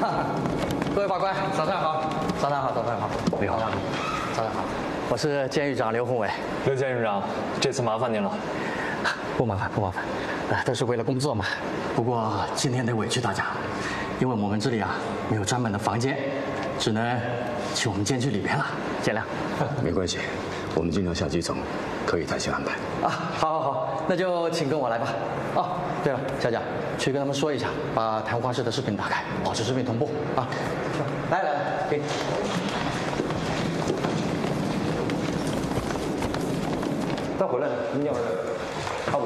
各位法官，早上好，早上好，早上好，你好，早上好，我是监狱长刘宏伟。 刘监狱长，这次麻烦您了。 不麻烦，不麻烦，都是为了工作嘛。不过今天得委屈大家，因为我们这里啊没有专门的房间，只能去我们监区里边了，见谅。 没关系，我们经常下基层，可以弹性安排。 啊，好，好，好，那就请跟我来吧。哦，对了，小蒋，去跟他们说一下，把谈话室的视频打开，保持视频同步啊。来，给。 他回来了，你回来了。